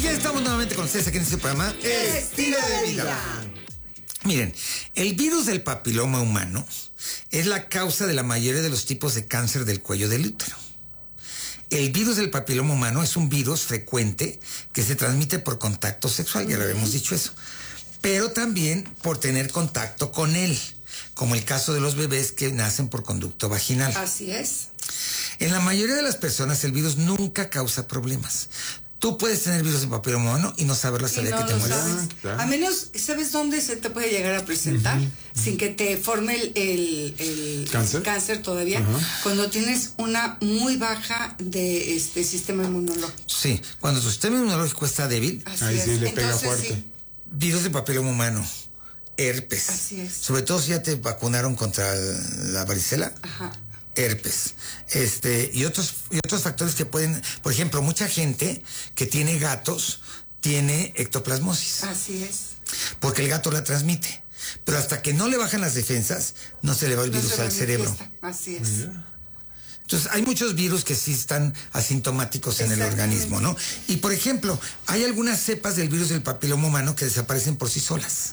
ya estamos nuevamente con ustedes aquí en este programa Estilo de Vida. Miren, el virus del papiloma humano es la causa de la mayoría de los tipos de cáncer del cuello del útero. El virus del papiloma humano es un virus frecuente que se transmite por contacto sexual, ya lo habíamos dicho eso, pero también por tener contacto con él, como el caso de los bebés que nacen por conducto vaginal. Así es. En la mayoría de las personas el virus nunca causa problemas. Tú puedes tener virus de papiloma humano y no saberlo hasta el día que te mueres. Claro. A menos, ¿sabes dónde se te puede llegar a presentar? Sin que te forme el cáncer todavía. Cuando tienes una muy baja de sistema inmunológico. Sí, cuando tu sistema inmunológico está débil. Ahí sí le pega fuerte. Sí. Virus de papiloma humano, herpes. Así es. Sobre todo si ya te vacunaron contra la varicela. Ajá. Herpes, y otros factores que pueden, por ejemplo, mucha gente que tiene gatos tiene ectoplasmosis. Así es. Porque el gato la transmite, pero hasta que no le bajan las defensas, no se le va el virus al cerebro. Así es. Entonces, hay muchos virus que sí están asintomáticos en el organismo, ¿no? Y, por ejemplo, hay algunas cepas del virus del papiloma humano que desaparecen por sí solas.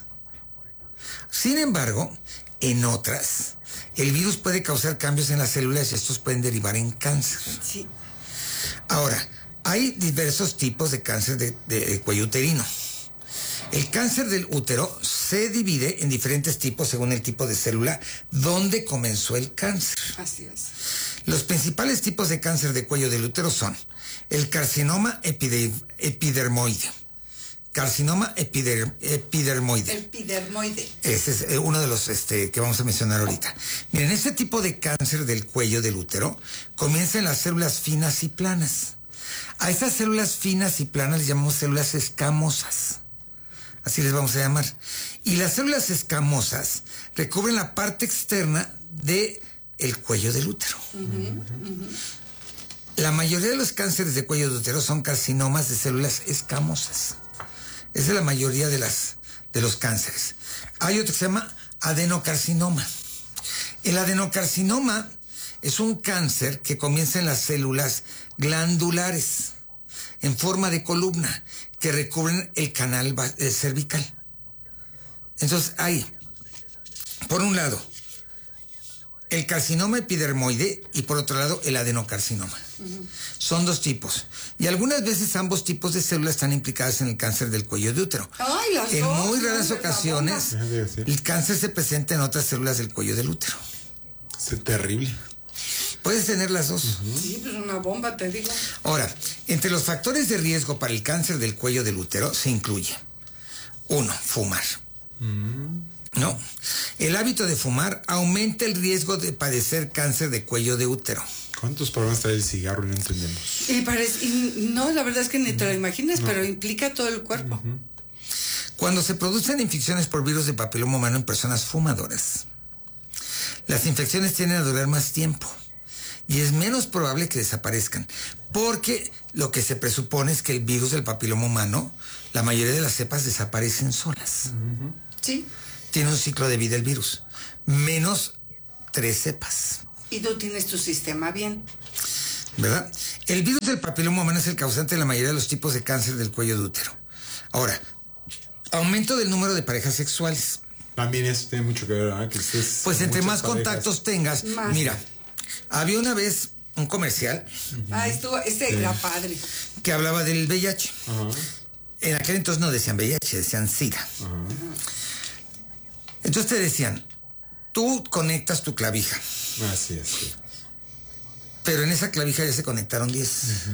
Sin embargo, en otras, el virus puede causar cambios en las células y estos pueden derivar en cáncer. Sí. Ahora, hay diversos tipos de cáncer de cuello uterino. El cáncer del útero se divide en diferentes tipos según el tipo de célula donde comenzó el cáncer. Así es. Los principales tipos de cáncer de cuello del útero son el carcinoma epidermoide. Carcinoma epidermoide. Epidermoide. Ese es uno de los que vamos a mencionar ahorita. Miren, este tipo de cáncer del cuello del útero comienza en las células finas y planas. A esas células finas y planas les llamamos células escamosas. Así les vamos a llamar. Y las células escamosas recubren la parte externa del cuello del útero. La mayoría de los cánceres de cuello de útero son carcinomas de células escamosas. Esa es la mayoría de los cánceres. Hay otro que se llama adenocarcinoma. El adenocarcinoma es un cáncer que comienza en las células glandulares, en forma de columna, que recubren el canal cervical. Entonces hay, por un lado, el carcinoma epidermoide y por otro lado el adenocarcinoma. Son dos tipos. Y algunas veces ambos tipos de células están implicadas en el cáncer del cuello de útero. Ay, las en dos, muy raras ocasiones, el cáncer se presenta en otras células del cuello del útero. Es terrible. Puedes tener las dos. Sí, pues una bomba, te digo. Ahora, entre los factores de riesgo para el cáncer del cuello del útero se incluye: 1, fumar. No, el hábito de fumar aumenta el riesgo de padecer cáncer de cuello de útero. ¿Cuántos problemas trae el cigarro y no entendemos? Y no, la verdad es que ni te lo imaginas, pero implica todo el cuerpo. Cuando se producen infecciones por virus de papiloma humano en personas fumadoras, las infecciones tienden a durar más tiempo y es menos probable que desaparezcan, porque lo que se presupone es que el virus del papiloma humano, la mayoría de las cepas desaparecen solas. Sí. Tiene un ciclo de vida el virus, menos 3 cepas. Y tú tienes tu sistema bien. ¿Verdad? El virus del papiloma humano es el causante de la mayoría de los tipos de cáncer del cuello de útero. Ahora, aumento del número de parejas sexuales. También eso tiene mucho que ver, ¿verdad? Que pues entre más contactos tengas. Más. Mira, había una vez un comercial. Era padre. Que hablaba del VIH. En aquel entonces no decían VIH, decían SIDA. Entonces te decían, tú conectas tu clavija. Así es. Sí. Pero en esa clavija ya se conectaron 10.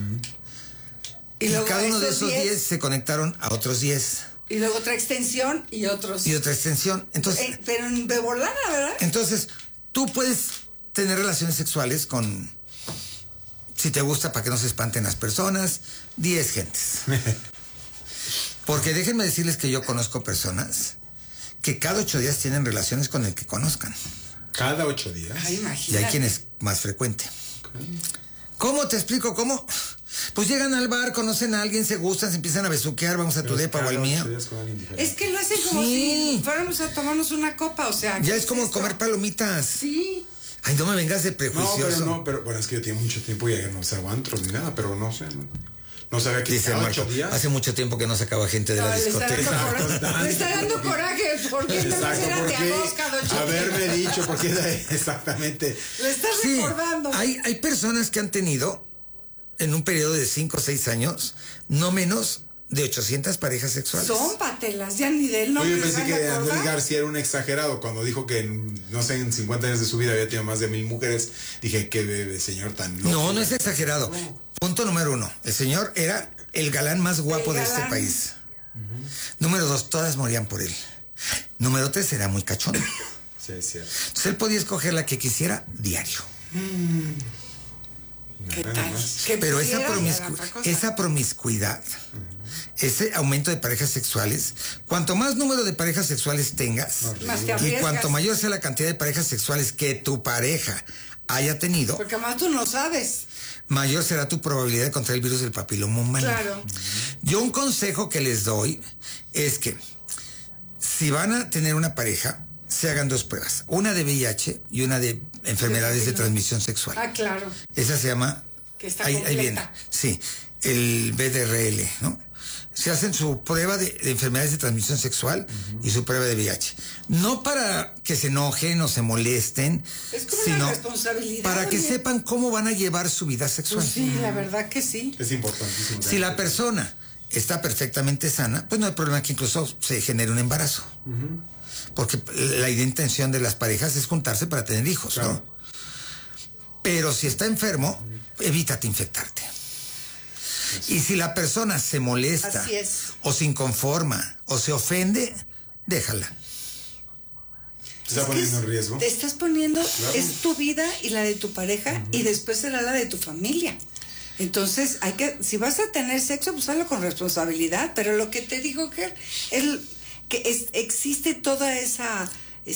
Y cada uno de esos 10 se conectaron a otros 10. Y luego otra extensión y otros. Y otra extensión. Entonces, pero de volada, ¿verdad? Entonces, tú puedes tener relaciones sexuales con, si te gusta, para que no se espanten las personas, 10 gentes. Porque déjenme decirles que yo conozco personas que cada 8 días tienen relaciones con el que conozcan. ¿Cada 8 días? Ay, imagínate. Y hay quien es más frecuente. ¿Cómo te explico? ¿Cómo? Pues llegan al bar, conocen a alguien, se gustan, se empiezan a besuquear, vamos a tu depa o al mío. Es que lo hacen como si fuéramos a tomarnos una copa, o sea. Ya es como comer palomitas. Sí. Ay, no me vengas de prejuicioso. Pero bueno, es que yo tengo mucho tiempo y ya no se aguanto ni nada, pero no sé. No sabía que dice Marco, 8 días. hace mucho tiempo que no sacaba gente de la discoteca. Le está dando coraje porque no era de agosto, haberme dicho, porque exactamente. Le estás recordando. Hay personas que han tenido, en un periodo de 5 o 6 años, no menos de 800 parejas sexuales. Son patelas, ya ni de él no. Yo pensé que Andrés García era un exagerado cuando dijo que, no sé, en 50 años de su vida había tenido más de 1000 mujeres. Dije, qué señor tan loco. No es exagerado. Punto número 1. El señor era el galán más guapo de este país. Número 2, todas morían por él. Número 3, era muy cachón. Sí, es cierto. Entonces él podía escoger la que quisiera diario. ¿Qué tal? Pero esa promiscuidad, ese aumento de parejas sexuales, cuanto más número de parejas sexuales tengas, y cuanto mayor sea la cantidad de parejas sexuales que tu pareja haya tenido, porque además tú no sabes, mayor será tu probabilidad de contraer el virus del papiloma humano. Claro. Yo un consejo que les doy es que si van a tener una pareja, se hagan 2 pruebas, una de VIH y una de enfermedades de transmisión sexual. Ah, claro. Esa se llama, que está ahí viene, sí, el BDRL, ¿no? Se hacen su prueba de enfermedades de transmisión sexual y su prueba de VIH. No para que se enojen o se molesten, es como sino una responsabilidad, para que sepan cómo van a llevar su vida sexual. Pues sí, la verdad que sí. Es importantísimo. Si la persona está perfectamente sana, pues no hay problema que incluso se genere un embarazo. Porque la intención de las parejas es juntarse para tener hijos, claro, ¿no? Pero si está enfermo, evítate infectarte. Y si la persona se molesta, o se inconforma, o se ofende, déjala. ¿Te estás poniendo en riesgo? Te estás poniendo, claro, es tu vida y la de tu pareja, y después será la de tu familia. Entonces, si vas a tener sexo, pues hazlo con responsabilidad. Pero lo que te digo, que existe toda esa,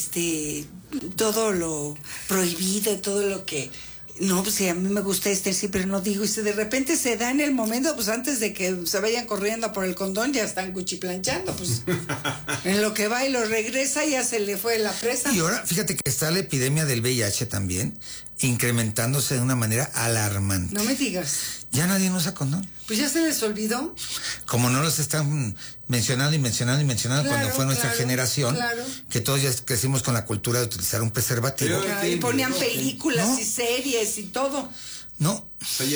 todo lo prohibido, todo lo que, no, pues sí, a mí me gusta sí, pero no digo, y si de repente se da en el momento, pues antes de que se vayan corriendo por el condón, ya están cuchiplanchando, pues en lo que va y lo regresa, ya se le fue la presa. Y ahora, fíjate que está la epidemia del VIH también, incrementándose de una manera alarmante. No me digas. Ya nadie usa condón. Pues ya se les olvidó. Como no los están mencionando claro, cuando fue nuestra generación, claro, que todos ya crecimos con la cultura de utilizar un preservativo. Claro, y ponían películas y series y todo. No.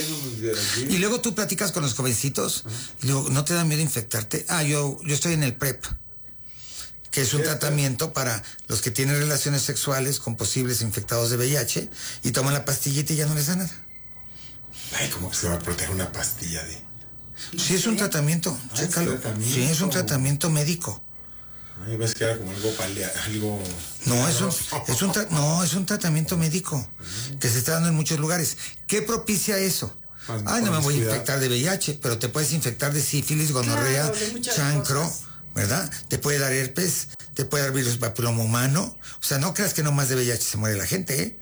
Y luego tú platicas con los jovencitos y luego, ¿no te da miedo infectarte? Yo estoy en el PrEP, que es un tratamiento para los que tienen relaciones sexuales con posibles infectados de VIH y toman la pastillita y ya no les da nada. Ay, ¿cómo que se va a proteger una pastilla de...? Sí, es un tratamiento, chécalo. Sí, es un tratamiento médico. Ay, ves que era como algo... No, es un tratamiento médico que se está dando en muchos lugares. ¿Qué propicia eso? No me voy a infectar de VIH, pero te puedes infectar de sífilis, gonorrea, chancro, ¿verdad? Te puede dar herpes, te puede dar virus papiloma humano. O sea, no creas que nomás de VIH se muere la gente, ¿eh?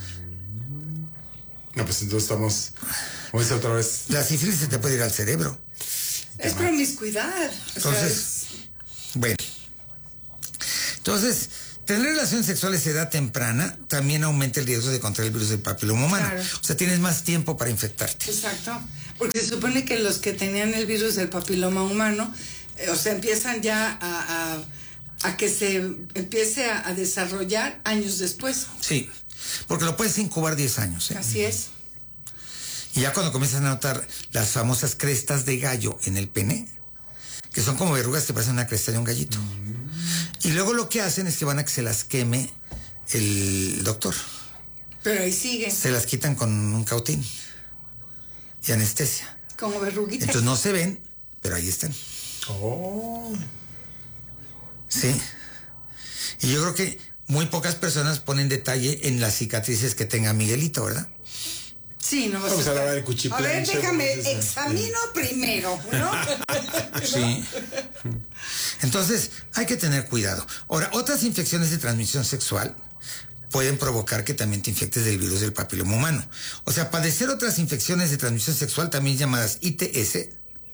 No, pues entonces estamos... ¿Cómo dice otra vez? La sífilis se te puede ir al cerebro. Es promiscuidad. Entonces, bueno. Entonces, tener relaciones sexuales a edad temprana también aumenta el riesgo de contraer el virus del papiloma humano. Claro. O sea, tienes más tiempo para infectarte. Exacto. Porque se supone que los que tenían el virus del papiloma humano, empiezan ya a que se empiece a desarrollar años después. Sí. Porque lo puedes incubar 10 años. Así es. Y ya cuando comienzas a notar las famosas crestas de gallo en el pene, que son como verrugas que parecen una cresta de un gallito. Y luego lo que hacen es que van a que se las queme el doctor. Pero ahí sigue. Se las quitan con un cautín y anestesia. Como verruguitas. Entonces no se ven, pero ahí están. Oh. Sí. Y yo creo que muy pocas personas ponen detalle en las cicatrices que tenga Miguelito, ¿verdad? Sí, no. Vamos a lavar el cuchiplanche. A ver, déjame, examino primero, ¿no? Sí. Entonces, hay que tener cuidado. Ahora, otras infecciones de transmisión sexual pueden provocar que también te infectes del virus del papiloma humano. O sea, padecer otras infecciones de transmisión sexual, también llamadas ITS,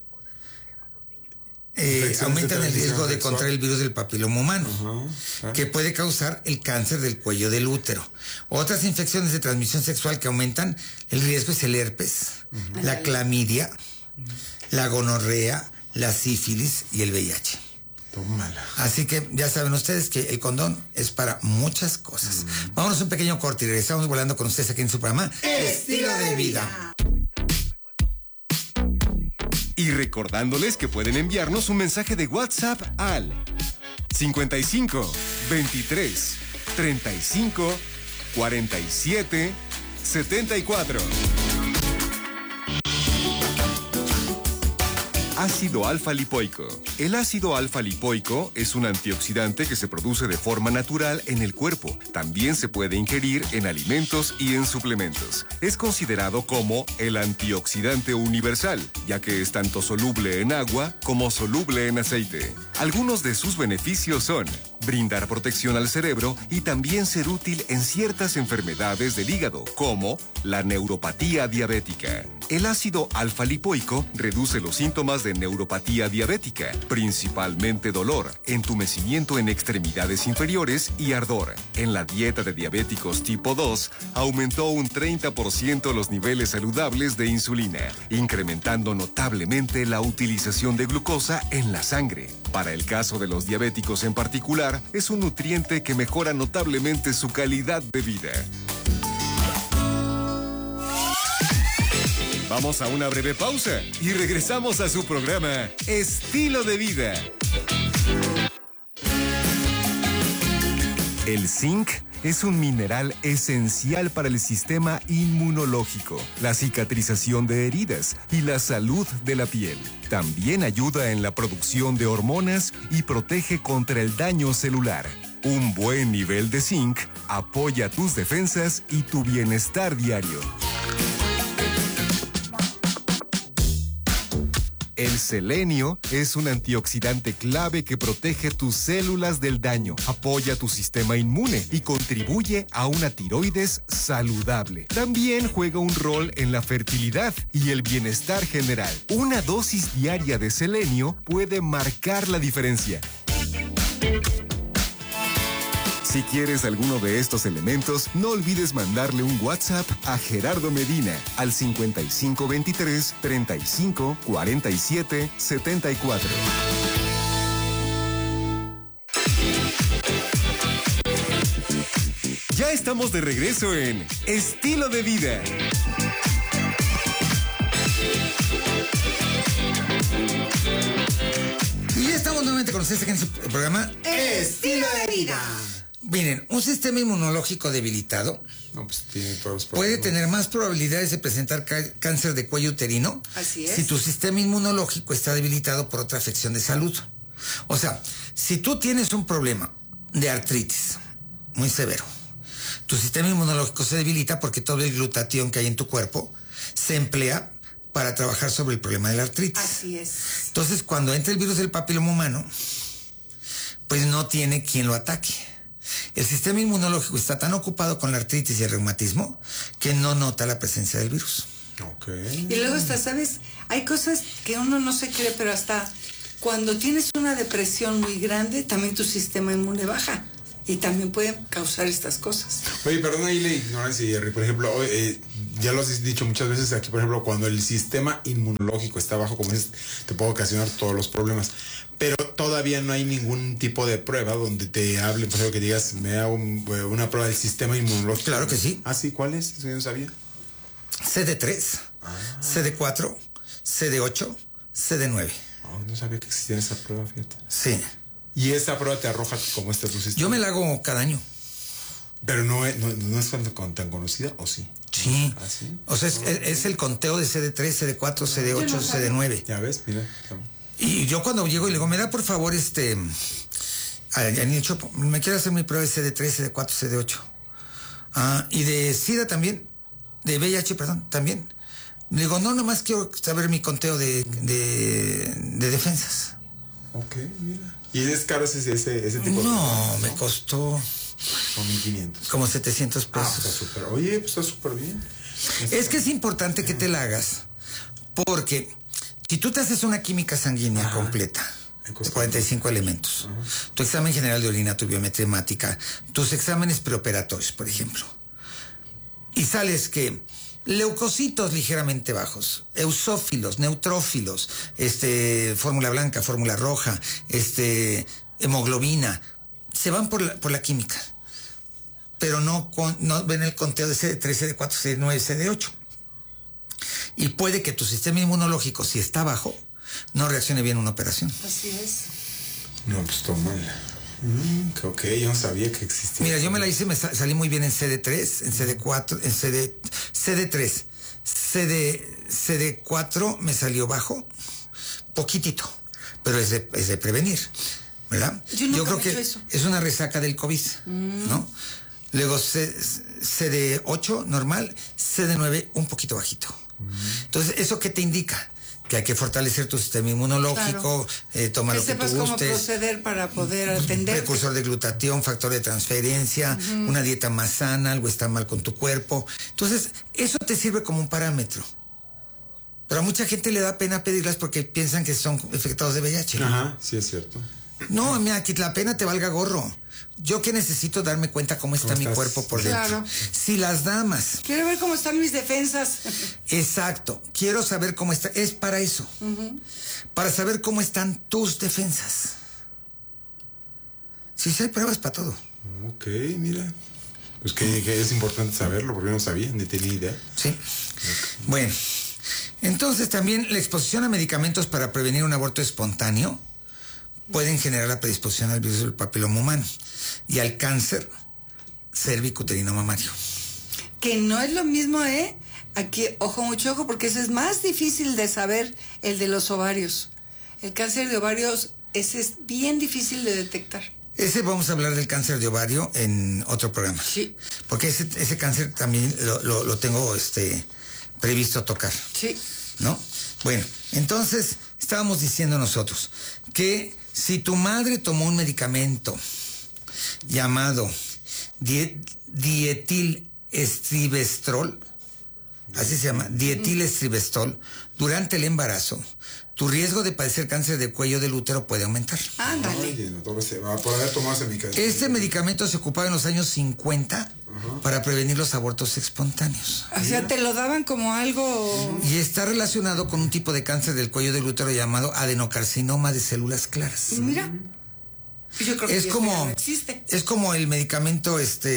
aumentan el riesgo de contraer el virus del papiloma humano, que puede causar el cáncer del cuello del útero. Otras infecciones de transmisión sexual que aumentan el riesgo es el herpes, la clamidia, la gonorrea, la sífilis y el VIH. Tómala. Así que ya saben ustedes que el condón es para muchas cosas. Vámonos a un pequeño corte y regresamos volando con ustedes aquí en su programa Estilo de Vida. Y recordándoles que pueden enviarnos un mensaje de WhatsApp al 55 23 35 47 74. Ácido alfa-lipoico. El ácido alfa-lipoico es un antioxidante que se produce de forma natural en el cuerpo. También se puede ingerir en alimentos y en suplementos. Es considerado como el antioxidante universal, ya que es tanto soluble en agua como soluble en aceite. Algunos de sus beneficios son brindar protección al cerebro y también ser útil en ciertas enfermedades del hígado, como la neuropatía diabética. El ácido alfa-lipoico reduce los síntomas de neuropatía diabética, principalmente dolor, entumecimiento en extremidades inferiores y ardor. En la dieta de diabéticos tipo 2, aumentó un 30% los niveles saludables de insulina, incrementando notablemente la utilización de glucosa en la sangre. Para el caso de los diabéticos en particular, es un nutriente que mejora notablemente su calidad de vida. Vamos a una breve pausa y regresamos a su programa Estilo de Vida. El zinc es un mineral esencial para el sistema inmunológico, la cicatrización de heridas y la salud de la piel. También ayuda en la producción de hormonas y protege contra el daño celular. Un buen nivel de zinc apoya tus defensas y tu bienestar diario. El selenio es un antioxidante clave que protege tus células del daño, apoya tu sistema inmune y contribuye a una tiroides saludable. También juega un rol en la fertilidad y el bienestar general. Una dosis diaria de selenio puede marcar la diferencia. Si quieres alguno de estos elementos, no olvides mandarle un WhatsApp a Gerardo Medina al 5523 35 47 74. Ya estamos de regreso en Estilo de Vida. Y ya estamos nuevamente con ustedes aquí en su programa Estilo de Vida. Miren, un sistema inmunológico debilitado Tiene todos los puede problemas. tener más probabilidades de presentar cáncer de cuello uterino. Así es. Si tu sistema inmunológico está debilitado por otra afección de salud. O sea, si tú tienes un problema de artritis muy severo, tu sistema inmunológico se debilita porque todo el glutatión que hay en tu cuerpo se emplea para trabajar sobre el problema de la artritis. Así es. Entonces, cuando entra el virus del papiloma humano, pues no tiene quien lo ataque. El sistema inmunológico está tan ocupado con la artritis y el reumatismo que no nota la presencia del virus. Ok. Y luego está, ¿sabes? Hay cosas que uno no se cree, pero hasta cuando tienes una depresión muy grande, también tu sistema inmune baja. Y también pueden causar estas cosas. Oye, perdona ahí la ignorancia, Jerry. Por ejemplo, ya lo has dicho muchas veces aquí, por ejemplo, cuando el sistema inmunológico está bajo, como dices, te puede ocasionar todos los problemas. Pero todavía no hay ningún tipo de prueba donde te hable, por ejemplo, que digas, me hago una prueba del sistema inmunológico. Claro que sí. Ah, sí, ¿cuál es? Eso yo no sabía. CD3, CD4, CD8, CD9. No sabía que existía esa prueba, fíjate. Sí. Y esa prueba te arroja cómo está tu sistema. Yo me la hago cada año. Pero no es tan conocida, ¿o sí? Sí. ¿Ah, sí? O sea, es el conteo de CD3, CD4, CD8, CD9. Ya ves, mira. Y yo cuando llego y le digo, me da por favor me quiero hacer mi prueba de CD3, CD4, CD8. Y de SIDA también, de VIH, perdón, también. Le digo, no, nomás quiero saber mi conteo de defensas. Ok, mira. ¿Y es caro ese tipo de...? No, me costó Son 1,500. como 700 pesos. Está súper. Oye, pues está súper bien. Es que es importante que te la hagas, porque si tú te haces una química sanguínea completa, de 45 elementos, tu examen general de orina, tu biometría hemática, tus exámenes preoperatorios, por ejemplo, y sales que Leucocitos ligeramente bajos, eosófilos, neutrófilos, fórmula blanca, fórmula roja, hemoglobina, se van por la química, pero no ven el conteo de CD3, CD4, CD9, CD8. Y puede que tu sistema inmunológico, si está bajo, no reaccione bien a una operación. Así es. No, pues toma. Ok, yo no sabía que existía. Mira, yo me la hice, salí muy bien en CD3, en CD4, en CD3. CD4 me salió bajo, poquitito, pero es de prevenir, ¿verdad? Yo creo que eso. es una resaca del COVID, ¿no? Luego CD8 normal, CD9 un poquito bajito. Entonces, ¿eso qué te indica? Que hay que fortalecer tu sistema inmunológico, toma lo que tú gustes. Que sepas cómo proceder para poder atender. Precursor de glutatión, factor de transferencia, una dieta más sana, algo está mal con tu cuerpo. Entonces, eso te sirve como un parámetro. Pero a mucha gente le da pena pedirlas porque piensan que son infectados de VIH. Ajá, sí es cierto. No, mira, que la pena te valga gorro. Yo que necesito darme cuenta cómo está mi cuerpo por dentro. Claro. Si las damas... Quiero ver cómo están mis defensas. Exacto. Quiero saber cómo está. Es para eso. Para saber cómo están tus defensas. Sí, hay pruebas para todo. Ok, mira. Pues que es importante saberlo porque yo no sabía, ni tenía idea. Sí. Okay. Bueno, entonces también la exposición a medicamentos para prevenir un aborto espontáneo pueden generar la predisposición al virus del papiloma humano y al cáncer cervicuterino mamario. Que no es lo mismo, Aquí, mucho ojo, porque ese es más difícil de saber, el de los ovarios. El cáncer de ovarios, ese es bien difícil de detectar. Ese vamos a hablar del cáncer de ovario en otro programa. Sí. Porque ese cáncer también lo tengo previsto tocar. Sí. ¿No? Bueno, entonces estábamos diciendo nosotros que si tu madre tomó un medicamento llamado dietilestilbestrol, así se llama, dietilestilbestrol, durante el embarazo, tu riesgo de padecer cáncer de cuello del útero puede aumentar. Ándale. Por haber tomado ese medicamento. Este medicamento se ocupaba en los años 50 para prevenir los abortos espontáneos. O sea, te lo daban como algo... Y está relacionado con un tipo de cáncer del cuello del útero llamado adenocarcinoma de células claras. Mira. Yo creo que es como no existe. Es como el medicamento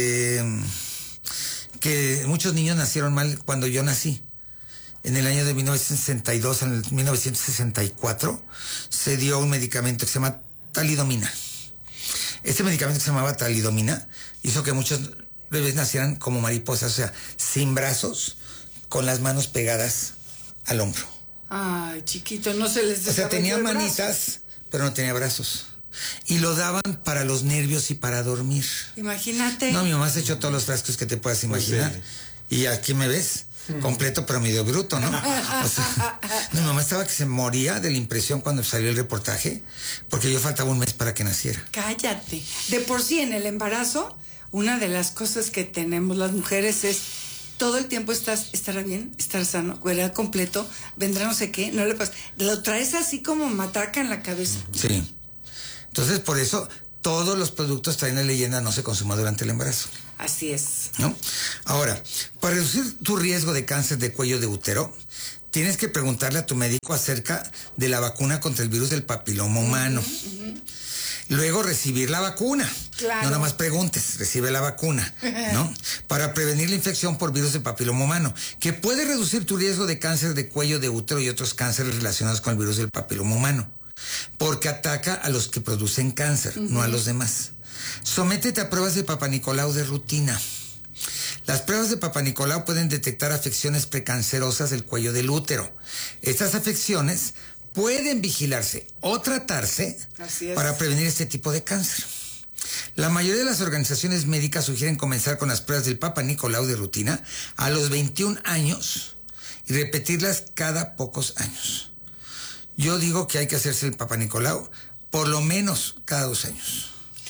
que muchos niños nacieron mal cuando yo nací. En el año de 1962, en el 1964, se dio un medicamento que se llama talidomina. Este medicamento que se llamaba talidomina hizo que muchos bebés nacieran como mariposas, o sea, sin brazos, con las manos pegadas al hombro. Ay, chiquito, no se les... O sea, tenía manitas, pero no tenía brazos. Y lo daban para los nervios y para dormir. Imagínate. No, mi mamá se echó todos los frascos que te puedas imaginar. Sí. Y aquí me ves, completo pero medio bruto, ¿no? O sea, mi mamá estaba que se moría de la impresión cuando salió el reportaje, porque yo faltaba un mes para que naciera. Cállate. De por sí, en el embarazo, una de las cosas que tenemos las mujeres es todo el tiempo estará bien, estar sano, ¿verdad? Completo, vendrá no sé qué, no le pasa. Lo traes así como matraca en la cabeza. Sí. Entonces, por eso, todos los productos traen la leyenda no se consuma durante el embarazo. Así es. ¿No? Ahora, para reducir tu riesgo de cáncer de cuello de útero, tienes que preguntarle a tu médico acerca de la vacuna contra el virus del papiloma humano. Luego, recibir la vacuna. Claro. No nada más preguntes, recibe la vacuna, ¿no? Para prevenir la infección por virus del papiloma humano, que puede reducir tu riesgo de cáncer de cuello de útero y otros cánceres relacionados con el virus del papiloma humano. Porque ataca a los que producen cáncer, no a los demás. Sométete a pruebas de Papa Nicolau de rutina. Las pruebas de Papa Nicolau pueden detectar afecciones precancerosas del cuello del útero. Estas afecciones pueden vigilarse o tratarse para prevenir este tipo de cáncer. La mayoría de las organizaciones médicas sugieren comenzar con las pruebas del Papa Nicolau de rutina a los 21 años y repetirlas cada pocos años. Yo digo que hay que hacerse el Papa Nicolau por lo menos cada 2 años.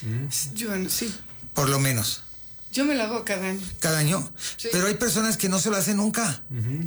Sí. Por lo menos. Yo me lo hago cada año. ¿Cada año? Sí. Pero hay personas que no se lo hacen nunca.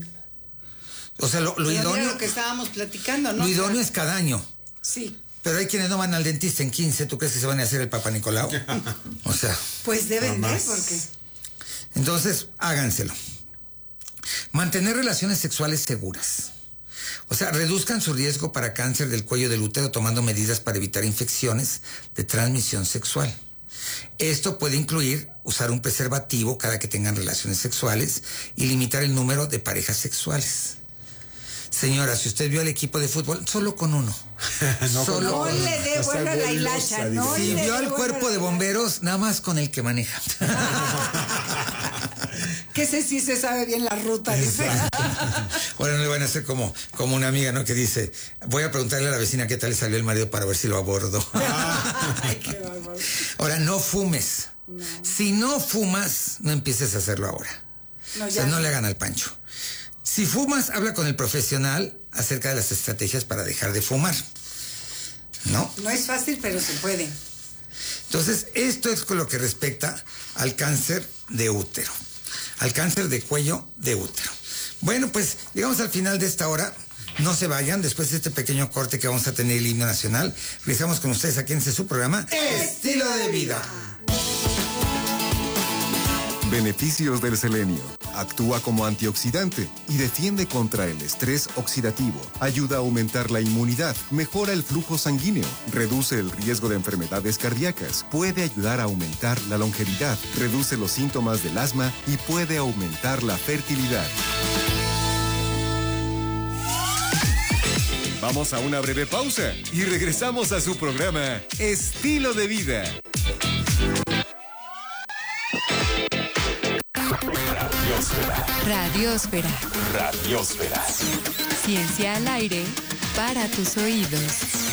O sea, lo idóneo... Era lo que estábamos platicando, ¿no? Lo idóneo es cada año. Sí. Pero hay quienes no van al dentista en 15. ¿Tú crees que se van a hacer el Papa Nicolau? O sea... Pues deben de, porque... Entonces, háganselo. Mantener relaciones sexuales seguras. O sea, reduzcan su riesgo para cáncer del cuello del útero tomando medidas para evitar infecciones de transmisión sexual. Esto puede incluir usar un preservativo cada que tengan relaciones sexuales y limitar el número de parejas sexuales. Señora, si usted vio al equipo de fútbol, solo con uno. No le dé vuelo a la hilacha, ¿no? Si vio al cuerpo de bomberos, nada más con el que maneja. Que ese sí se sabe bien la ruta, dice. Ahora no le van a hacer como una amiga, ¿no? Que dice, voy a preguntarle a la vecina qué tal le salió el marido para ver si lo abordo. Ay, qué bárbaro. Ahora, no fumes. No. Si no fumas, no empieces a hacerlo ahora. No, o sea, no le hagan al pancho. Si fumas, habla con el profesional acerca de las estrategias para dejar de fumar. ¿No? No es fácil, pero se puede. Entonces, esto es con lo que respecta al cáncer de útero, al cáncer de cuello de útero. Bueno, pues llegamos al final de esta hora. No se vayan, después de este pequeño corte que vamos a tener el himno nacional, regresamos con ustedes aquí en su programa Estilo de Vida. Beneficios del selenio. Actúa como antioxidante y defiende contra el estrés oxidativo. Ayuda a aumentar la inmunidad, mejora el flujo sanguíneo, reduce el riesgo de enfermedades cardíacas, puede ayudar a aumentar la longevidad, reduce los síntomas del asma y puede aumentar la fertilidad. Vamos a una breve pausa y regresamos a su programa Estilo de Vida. Radiósfera. Ciencia al aire para tus oídos.